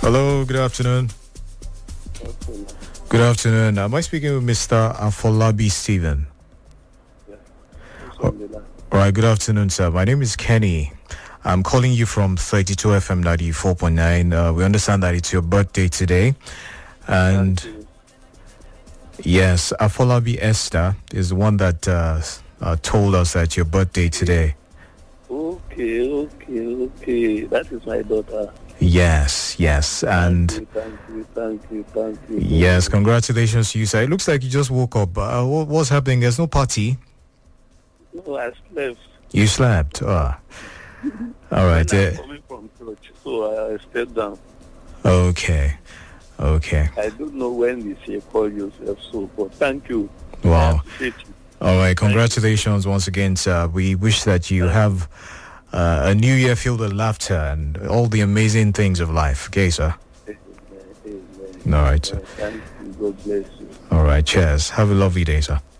Hello, good afternoon. Good afternoon. Am I speaking with Mr. Afolabi Stephen? Yes. All right, good afternoon, sir. My name is Kenny. I'm calling you from 32 FM 94.9. We understand that it's your birthday today. And yes, Afolabi Esther is the one that told us that your birthday today. Okay. That is my daughter. Yes. And Thank you. yes, congratulations to you, sir. It looks like you just woke up. What's happening? There's no party? No, I slept. You slept? All right. I'm coming from church, so I stepped down. Okay. I don't know when this year call yourself, but thank you. Wow. I appreciate you. All right. Congratulations once again, sir. We wish that you have a new year filled with laughter and all the amazing things of life. Okay, sir? Amen. All right, sir. Thank you. God bless you. All right. Cheers. Have a lovely day, sir.